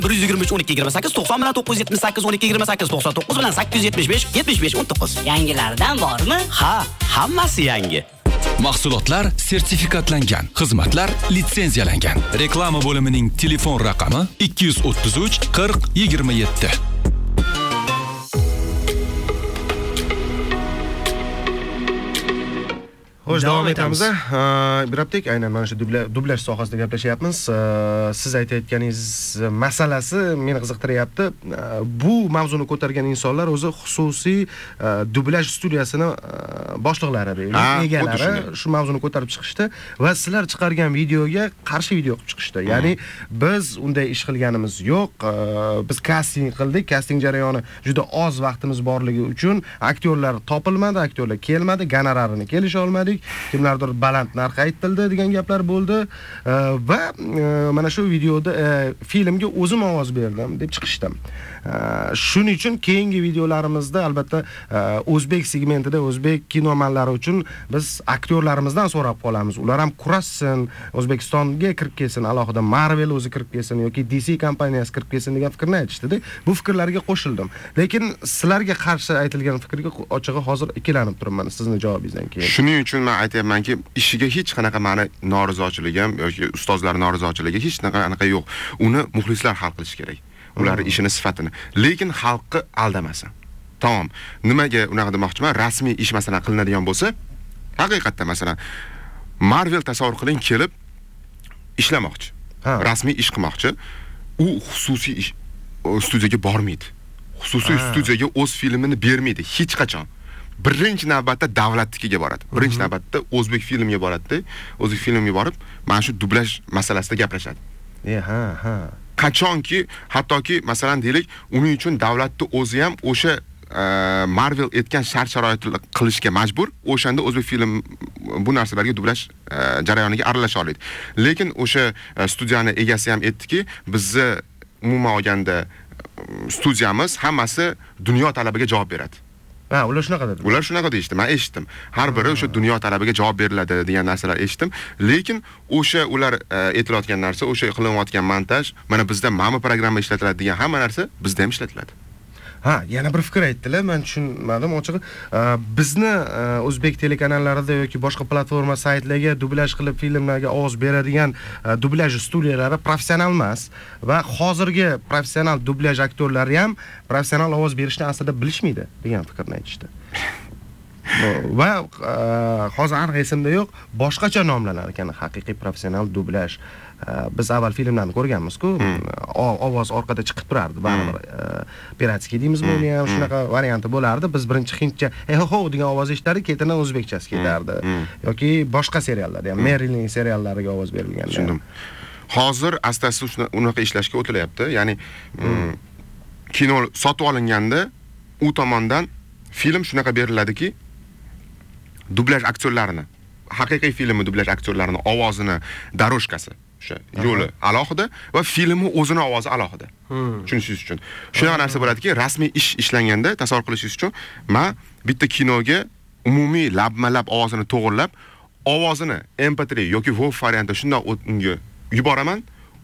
123 12 28 90 bilan 978 12 28 99 bilan 875 75 19. Yangilardan bormi? Ha, hammasi yangi. Mahsulotlar sertifikatlangan, xizmatlar litsenziyalangan. Reklama bo'limining telefon raqami 233 40 27. Xo'sh, davom etamiz. Biraptek aynan mana shu dublyaj sohasida gaplashyapmiz. Siz aytayotganingiz masalasi meni qiziqtiryapti. Bu mavzuni ko'targan insonlar o'zi xususiy dublyaj studiyasini boshliqlari, egalari shu mavzuni ko'tarib chiqishdi va sizlar chiqargan videoga qarshi video qilib chiqishdi. Ya'ni biz unday ish qilganimiz yo'q. Biz casting qildik. Casting jarayoni juda oz vaqtimiz borligi uchun aktyorlar topilmadi, aktyorlar kelmadi, gonorarini kelisha olmadik. Kimlardir baland narx aytildi degan gaplar bo'ldi va mana shu videoda filmga o'zim ovoz berdim deb chiqishdim. Shuning uchun keyingi videolarimizda albatta o'zbek segmentida o'zbek kinomanlari uchun biz aktyorlarimizdan so'rab qolamiz. Ular ham kurashsin, O'zbekistonga kirib kelsin, alohida Marvel o'zi kirib kelsin yoki DC kompaniyasi kirib kelsin degan fikrni aytishdi. Bu fikrlarga qo'shildim. Lekin sizlarga qarshi aytilgan fikrga ochig'i hozir ikkilanib turibman sizning javobingizdan keyin. Shuning uchun men aytayapmanki, ishiga hech qanaqa ma'ni norizochiligim yoki ustozlar norizochiligi hech qanaqa yo'q. Uni muxlislar hal qilish kerak. Ularning ishini sifatini. Lekin xalqni aldamasin. Tamom. Nimaga unaqa demoqchiman? Rasmiy ish masalan qilinadigan bo'lsa, haqiqatda masalan Marvel tasavvur qiling kelib ishlamoqchi. Rasmiy ish qilmoqchi. U xususiy ish studiyaga bormaydi. Xususiy studiyaga o'z filmini bermaydi hech qachon. Birinchi navbatda davlatnikiga boradi. Birinchi navbatda o'zbek filmiga boradi. O'zbek filmiga borib, mana shu dublyaj masalasida gaplashadi. Qachonki, hattoki masalan deylik, uning uchun davlatning o'zi ham o'sha Marvel aytgan shart-sharoitni qilishga majbur. O'shanda o'zbek film bu narsalarga dublyaj jarayoniga aralasha oladi. Lekin o'sha studiyani egasi ham aytdiki, bizni umuman olganda studiyamiz hammasi dunyo talabiga javob beradi. Ular shunaqa dedi. Ular shunaqa deyishdi. Men eshitdim. Har biri o'sha dunyo talabiga javob beriladi degan narsalar eshitdim. Lekin o'sha ular aytilayotgan narsa, o'sha qilinayotgan montaj, mana bizda mana programma ishlatiladi degan hamma narsa bizda ham ishlatiladi. Yana bir fikr aytdilar, men tushunmadim ochig'i. Bizni o'zbek telekanallarida yoki boshqa platforma saytlarga dublyaj qilib filmlarga ovoz beradigan dublyaj studiyalari professional emas va hozirgi professional dublyaj aktyorlari ham professional ovoz berishni aslida bilishmaydi degan fikrni aytishdi. Va hozir aniq esimda yo'q, boshqacha nomlanar ekan haqiqiy professional dublyaj. Biz avval filmlarni ko'rganmiz-ku, ovoz orqada chiqib turardi, baribir. Piratskiy deymizmi, uni ham shunaqa varianti bo'lardi. Biz birinchi hindcha ho degan ovoz eshitardik, keyin o'zbekchasi ketardi. Yoki boshqa seriallarda, ham Marilyn seriallariga ovoz berilgan. Tushundim. Hozir asta-asta unaqa ishlashga o'tilyapti. Ya'ni kino sotib olinganda u tomondan film shunaqa beriladiki, dublyaj aktyorlarini, haqiqiy filmni dublyaj aktyorlarini ovozini daroshkasi, o'sha yo'li alohida va filmni o'zini ovozi alohida. Tushunishingiz uchun. Shunaqa narsa bo'ladiki, rasmiy ish ishlanganda tasavvur qilishingiz uchun men bitta kinoga umumiy labma-lab ovozini to'g'irlab, ovozini MP3 yoki WAV variantida shundoq unga yuboraman.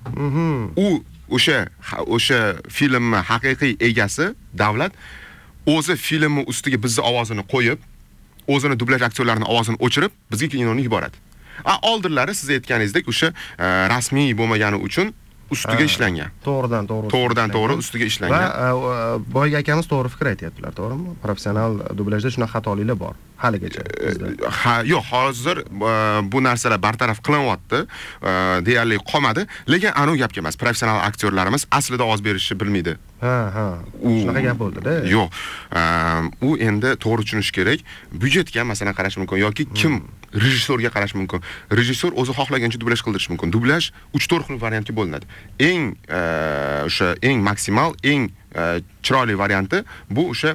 U o'sha filmni haqiqiy egasi davlat o'zi filmni ustiga bizning ovozini qo'yib, o'zini dublyaj aktyorlarining ovozini o'chirib, bizga kinoni yuboradi. Oldinlari siz aytganingizdek o'sha rasmiy bo'lmagani uchun ustiga ishlangan. To'g'ridan-to'g'ri ustiga ishlangan. Va boyga akamiz to'g'ri fikr aytayaptilar, to'g'rimi? Professional dublyajda shunaqa xatoliklar bor haligacha bizda. Yo'q, hozir bu narsalar bartaraf qilinyapti, deyarli qolmadi, lekin anu gapga emas. Professional aktyorlarimiz aslida ovoz berishni bilmaydi. Shunaqa gap bo'ldi-da. Yo'q. U endi to'g'ri tushunish kerak. Byudjetga masalan qarash mumkin yoki kim rejissyorga qarash mumkin. Rejissyor o'zi xohlagancha dublyaj qildirish mumkin. Dublyaj 3-4 xil variantga bo'linadi. Eng maksimal, eng chiroyli varianti bu o'sha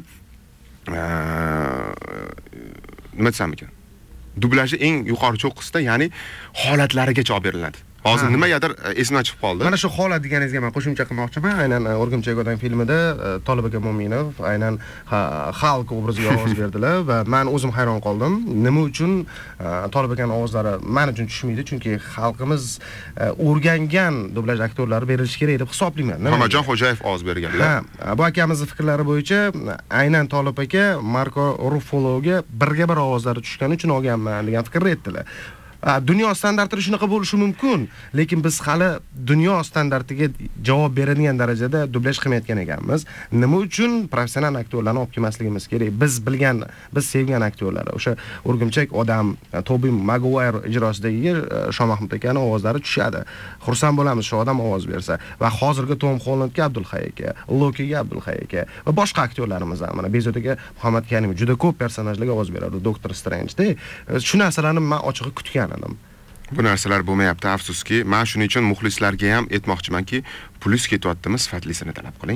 nima desam ekan? Dublyajning eng yuqori cho'qqisida, ya'ni holatlarigacha olib beriladi. Hozir nimagadir esimdan chiqib qoldi. Mana shu holat deganingizga men qo'shimcha qilmoqchiman. Aynan O'rgimchak odam filmida Tolibek Mo'minov aynan xalq obraziga ovoz berdilar va men o'zim hayron qoldim. Nima uchun Tolibek ovozlari men uchun tushmaydi? Chunki xalqimiz o'rgangan dublaj aktyorlari berilishi kerak deb hisoblayman. Muhammadjon Xo'jayev ovoz berganlar. Bu akamizning fikrlari bo'yicha aynan Tolib aka Marko Ruffaloga birga bir ovozlari tushgani uchun olganman degan fikrni aytdilar. Dunyo standarti shunaqa bo'lishi mumkin, lekin biz hali dunyo standartiga javob beradigan darajada dublaj qilmayotgan ekanmiz. Nima uchun professional aktyorlarni olib kelmasligimiz kerak? Biz bilgan, biz sevgan aktyorlar, o'sha O'rgimchak odam, Tobey Maguire ijrosidagi Shomahmud akaning ovozlari tushadi. Xursand bo'lamiz shu odam ovoz bersa va hozirgi Tom Hollandga Abdulhay aka, Lokiga Abdulhay aka va boshqa aktyorlarimiz ham mana Bezodaga Muhammad Karim juda ko'p personajlarga ovoz beradi, Doctor Strange-da. Shu narsalarni men ochig'i kutgan. Bu narsalar bo'lmayapti, afsuski. Men shuning uchun muxlislarga ham aytmoqchimanki, plyus ketyaptimi, sifatlisini talab qiling.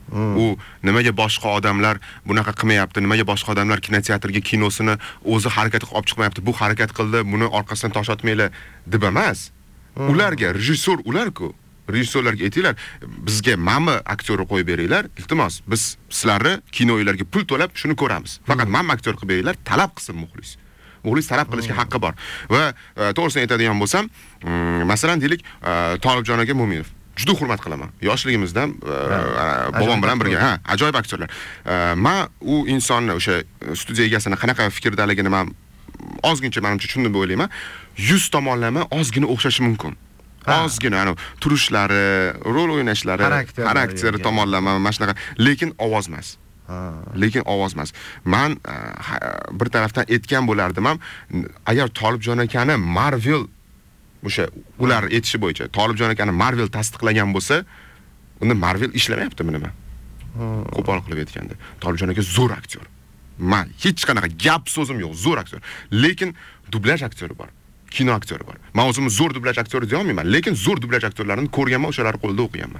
U nimaga boshqa odamlar bunaqa qilmayapti, nimaga boshqa odamlar kinoteatrga kinosini o'zi harakat qilib olib chiqmayapti, bu harakat qildi, buni orqasidan tosh otmaylar deb emas. Ularga rejissor ular-ku. Rejissorlarga aytinglar, bizga mamma aktyorni qo'yib beringlar, iltimos, biz sizlarni kinolarga pul to'lab shuni ko'ramiz. Faqat mamma aktyor qilib beringlar, talab qilsin muxlis. Muxlis talab qilishga haqqi bor. Va to'g'risini aytadigan bo'lsam, masalan deylik, Tolibjon aka Mo'minov. Juda hurmat qilaman. Yoshligimizdan bobom bilan birga, ajoyib aktyorlar. Men u insonni, o'sha studiya egasini qanaqa fikrdaligini men ozgincha menimcha tushundim deb o'ylayman. 100 tomonlama ozgina o'xshashi mumkin. Ozgina, turishlari, rol o'ynashlari, xarakteri tomonlama mana shunaqa, lekin ovoz emas. Lekin ovoz emas. Men bir tarafdan aytgan bo'lardim ham, agar Tolibjon akani Marvel o'sha ular aytishi bo'yicha Tolibjon akani Marvel tasdiqlagan bo'lsa, unda Marvel ishlamayaptimi nima? Qo'pol qilib aytganda, Tolibjon aka zo'r aktyor. Men hech qanaqa gap so'zim yo'q, zo'r aktyor. Lekin dublaj aktyori bor. Kino aktyori bor. Men o'zimni zo'r dublaj aktyori deya olmayman, lekin zo'r dublaj aktyorlarni ko'rganman, o'shalar qo'lida o'qiganman.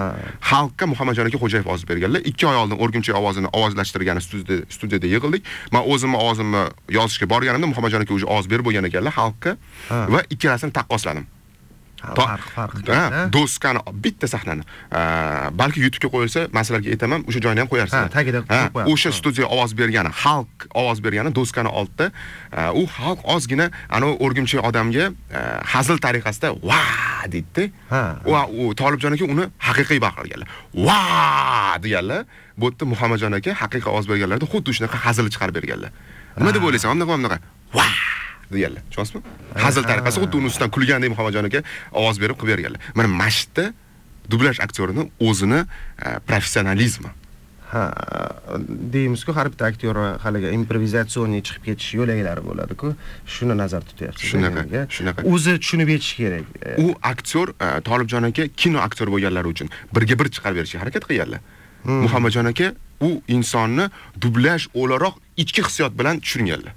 Xalqqa Muhammadjon aka Xo'jayev ovoz berganlar. 2 oy oldin O'rgimchak ovozini ovozlashtirgan studiyada yig'ildik. Men o'zimni ovozimni yozishga borganimda Muhammadjon aka o'zi ovoz berib bo'lgan ekanlar xalqqa va ikkalasini taqqosladim. Farq. Doskani bitta sahnani. Balki YouTube'ga qo'yilsa, masalarga aytaman, o'sha joyni ham qo'yarsizlar. Tagida qo'yib qo'yamiz. O'sha studiya ovoz bergani, xalq ovoz bergani Doskani oldida, u xalq ozgina ana O'rgimchak odamga hazil tariqasida va deydi. Va u Tolibjon aka uni haqiqiy baqirganlar. Va deganlar. Bu yerda Muhammadjon aka haqiqiy ovoz berganlarda xuddi shunaqa hazil chiqarib berganlar. Nima deb o'ylaysan? Bunaqa va deganlar. Tushunasizmi? Hazil tariqasi xuddi uni ustidan kulgandek Muhammadjon aka ovoz berib qilib berganlar. Mana mashitda dublaj aktyorining o'zini professionalizmi. Deymiz-ku, har bitta aktyor haliga improvizatsioniy chiqib ketish yo'laklari bo'ladi-ku. Shuni nazarda tutyapsiz. Shunaqa. O'zi tushunib yetish kerak. U aktyor Tolibjon aka kino aktyori bo'lganlari uchun birga bir chiqarib berishga harakat qilganlar. Muhammadjon aka u insonni dublaj o'laroq ichki hissiyot bilan tushunganlar.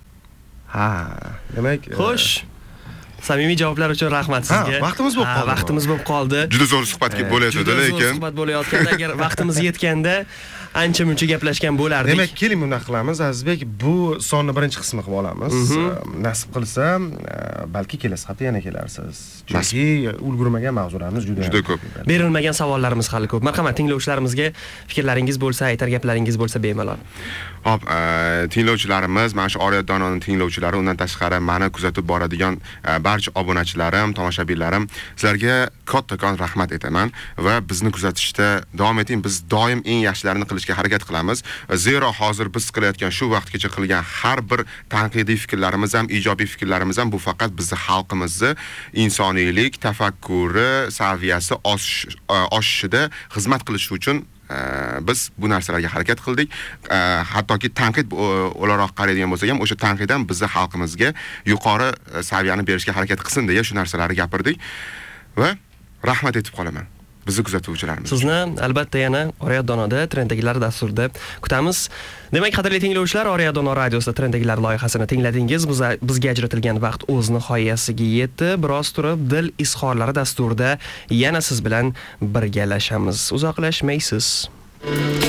Demak, xo'sh. Samimiy javoblar uchun rahmat sizga. Vaqtimiz bo'lib qoldi. Vaqtimiz bo'lib qoldi. Juda zo'r suhbat bo'layotdi, lekin suhbat bo'layotganda agar vaqtimiz yetganda ancha-muncha gaplashgan bo'lardik. Demak, keling buni qilamiz, Azizbek. Bu sonni birinchi qismi qilib olamiz. Nasib qilsa, balki kelasi hafta yana kelarsiz. Chunki ulgurmagan mavzularimiz juda ko'p. Berilmagan savollarimiz hali ko'p. Marhamat, tinglovchilarimizga fikrlaringiz bo'lsa, aytar gaplaringiz bo'lsa bemalol. Hop, tinglovchilarimiz, mana shu Oriyat Dononing tinglovchilari, undan tashqari meni kuzatib boradigan barcha obunachilarim, tomoshabinlarim, sizlarga kattakon rahmat aytaman va bizni kuzatishda davom eting. Biz doim eng yaxshilarini qilishga harakat qilamiz. Zero hozir biz qilayotgan shu vaqtgacha qilgan har bir tanqidiy fikrlarimiz ham, ijobiy fikrlarimiz ham bu faqat bizning xalqimizni insoniylik, tafakkuri saviyasi oshishida xizmat qilish uchun biz bu narsalarga harakat qildik. Hattoki tanqid o'laroq qaraydigan bo'lsak ham, o'sha tanqiddan bizni xalqimizga yuqori saviyani berishga harakat qilsin deya shu narsalarni gapirdik va rahmat aytib qolaman bizni kuzatuvchilarimiz. Sizni albatta yana Oriyat Donoda Trenddagilar dasturida kutamiz. Demak, qadrli tinglovchilar, Oriyat Dono radiosida Trenddagilar loyihasini tingladingiz. Bizga ajratilgan vaqt o'z nihoyasiga yetdi. Biroz turib dil izhorlari dasturida yana siz bilan birgalashamiz. Uzoqlashmaysiz.